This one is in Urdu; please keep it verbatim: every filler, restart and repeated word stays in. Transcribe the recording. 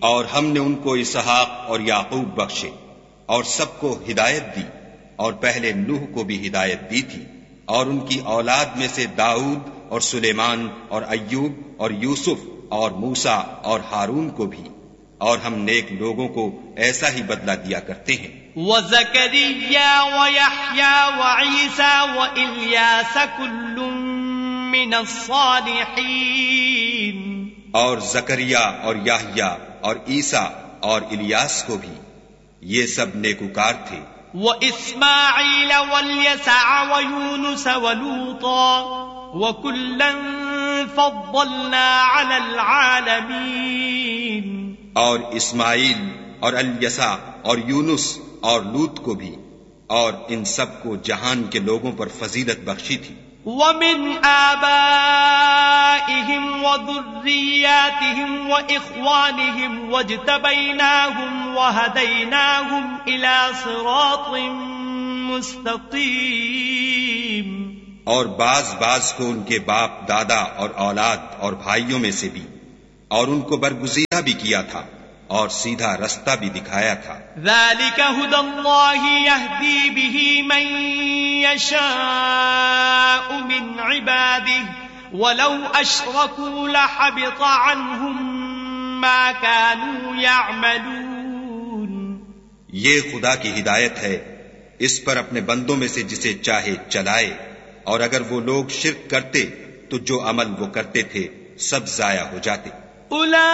اور ہم نے ان کو اسحاق اور یعقوب بخشے اور سب کو ہدایت دی، اور پہلے نوح کو بھی ہدایت دی تھی، اور ان کی اولاد میں سے داؤد اور سلیمان اور ایوب اور یوسف اور موسیٰ اور ہارون کو بھی، اور ہم نیک لوگوں کو ایسا ہی بدلہ دیا کرتے ہیں۔ وَزَكَرِيَّا وَيَحْيَا وَعِيسَى وَإِلْيَاسَ كُلٌّ مِّنَ الصَّالِحِينَ، اور زکریا اور یحییٰ اور عیسیٰ اور الیاس کو بھی، یہ سب نیکوکار تھے۔ وَإِسْمَاعِيلَ وَالْيَسَعَ وَيُونُسَ وَلُوطًا وَكُلًّا فَضَّلْنَا عَلَى الْعَالَمِينَ، اور اسماعیل اور الیسع اور یونس اور لوط کو بھی، اور ان سب کو جہان کے لوگوں پر فضیلت بخشی تھی۔ وَمِنْ آبَائِهِمْ وَذُرِّيَّاتِهِمْ وَإِخْوَانِهِمْ وَاجْتَبَيْنَاهُمْ وَهَدَيْنَاهُمْ إِلَى صِرَاطٍ مُسْتَقِيمٍ، اور بعض بعض کو ان کے باپ دادا اور اولاد اور بھائیوں میں سے بھی، اور ان کو برگزیدہ بھی کیا تھا اور سیدھا رستہ بھی دکھایا تھا۔ ذَلِكَ هُدَى اللَّهِ يَهْدِي بِهِ مَن يَشَاءُ مِنْ عِبَادِهِ وَلَوْ أَشْرَكُوا لَحَبِطَ عَنْهُمْ مَا كَانُوا يَعْمَلُونَ، یہ خدا کی ہدایت ہے، اس پر اپنے بندوں میں سے جسے چاہے چلائے، اور اگر وہ لوگ شرک کرتے تو جو عمل وہ کرتے تھے سب ضائع ہو جاتے۔